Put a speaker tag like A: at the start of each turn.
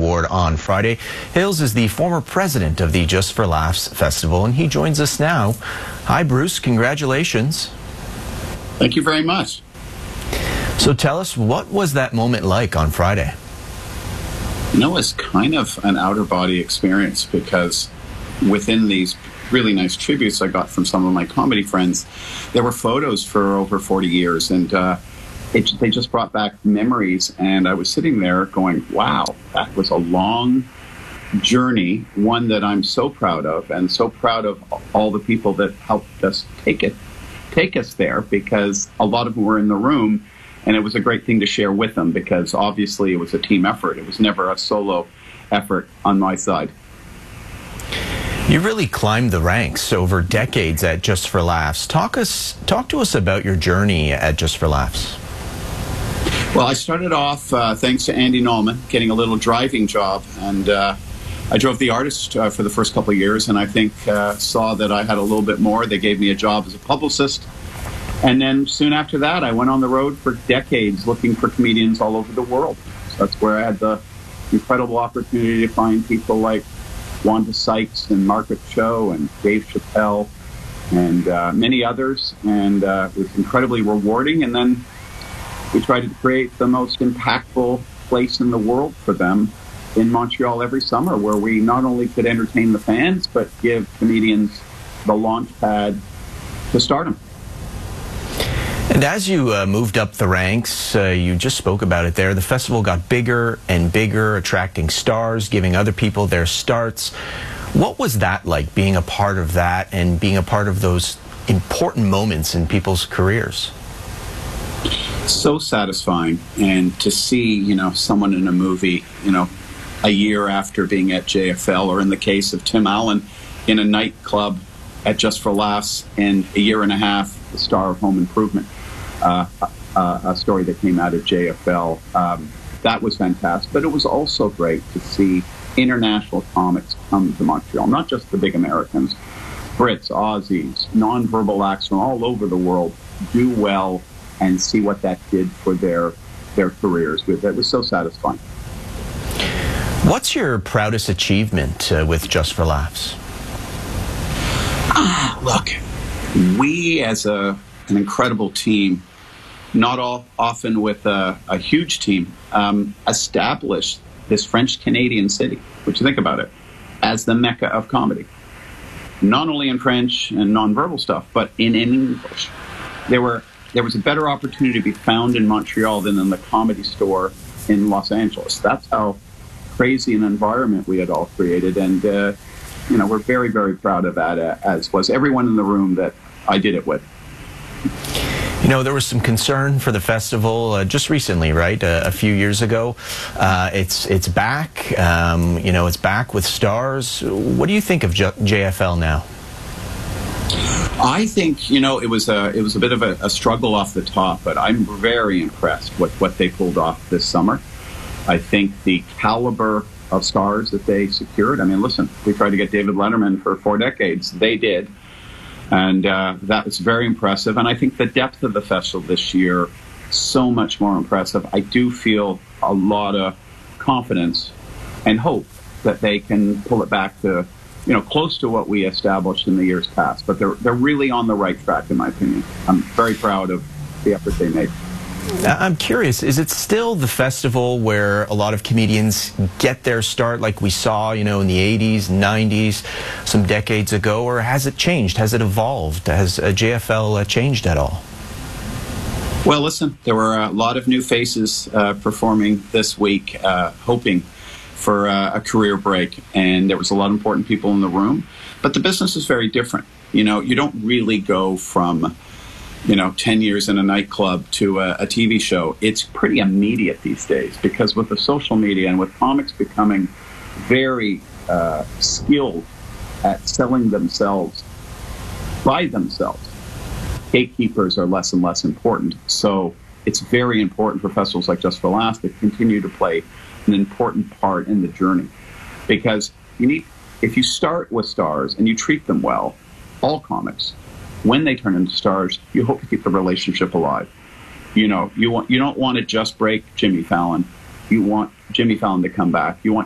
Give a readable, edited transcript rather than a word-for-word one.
A: Award on Friday. Hills is the former president of the Just for Laughs Festival, and he joins us now. Hi, Bruce. Congratulations.
B: Thank you very much.
A: So tell us, what was that moment like on Friday?
B: You know, it's kind of an outer body experience, because within these really nice tributes I got from some of my comedy friends, there were photos for over 40 years, and they just brought back memories. And I was sitting there going, wow, that was a long journey, one that I'm so proud of, and so proud of all the people that helped us take us there, because a lot of them were in the room. And it was a great thing to share with them, because obviously it was a team effort. It was never a solo effort on my side.
A: You really climbed the ranks over decades at Just for Laughs. Talk to us about your journey at Just for Laughs.
B: Well, I started off, thanks to Andy Nolman, getting a little driving job. And I drove The Artist for the first couple of years, and I think saw that I had a little bit more. They gave me a job as a publicist. And then soon after that, I went on the road for decades looking for comedians all over the world. So that's where I had the incredible opportunity to find people like Wanda Sykes and Margaret Cho and Dave Chappelle and many others. And it was incredibly rewarding. And then we tried to create the most impactful place in the world for them in Montreal every summer, where we not only could entertain the fans, but give comedians the launch pad to stardom.
A: And as you moved up the ranks, you just spoke about it there, the festival got bigger and bigger, attracting stars, giving other people their starts. What was that like, being a part of that and being a part of those important moments in people's careers?
B: So satisfying. And to see, someone in a movie, a year after being at JFL, or in the case of Tim Allen, in a nightclub at Just for Laughs, and a year and a half, the star of Home Improvement. A story that came out of JFL. That was fantastic. But it was also great to see international comics come to Montreal, not just the big Americans, Brits, Aussies, nonverbal acts from all over the world do well, and see what that did for their careers. That was so satisfying.
A: What's your proudest achievement with Just for Laughs?
B: Look, we as an incredible team, not often with a huge team, established this French-Canadian city, which, think about it, as the mecca of comedy. Not only in French and nonverbal stuff, but in English. There was a better opportunity to be found in Montreal than in the Comedy Store in Los Angeles. That's how crazy an environment we had all created. And, we're very, very proud of that, as was everyone in the room that I did it with.
A: There was some concern for the festival just recently, right? A few years ago. It's back. It's back with stars. What do you think of JFL now?
B: I think, it was a bit of a struggle off the top, but I'm very impressed with what they pulled off this summer. I think the caliber of stars that they secured. I mean, listen, we tried to get David Letterman for 4 decades. They did. And that was very impressive. And I think the depth of the festival this year, so much more impressive. I do feel a lot of confidence and hope that they can pull it back to, close to what we established in the years past. But they're really on the right track, in my opinion. I'm very proud of the effort they made.
A: I'm curious, is it still the festival where a lot of comedians get their start like we saw, in the 80s, 90s, some decades ago, or has it changed? Has it evolved? Has JFL changed at all?
B: Well, listen, there were a lot of new faces performing this week, hoping for a career break, and there was a lot of important people in the room. But the business is very different. You don't really go from 10 years in a nightclub to a TV show. It's pretty immediate these days, because with the social media and with comics becoming very skilled at selling themselves by themselves, gatekeepers are less and less important. So it's very important for festivals like Just for Laughs to continue to play an important part in the journey, because if you start with stars and you treat them well, all comics, when they turn into stars, you hope to keep the relationship alive. You don't want to just break Jimmy Fallon. You want Jimmy Fallon to come back. You want